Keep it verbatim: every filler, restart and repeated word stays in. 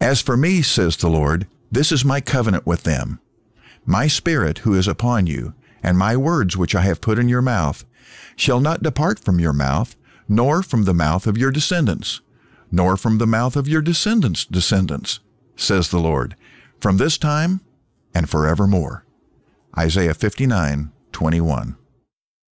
As for me, says the Lord, this is my covenant with them. My Spirit who is upon you, and my words which I have put in your mouth, shall not depart from your mouth, nor from the mouth of your descendants, nor from the mouth of your descendants' descendants, says the Lord, from this time and forevermore. Isaiah fifty-nine twenty-one.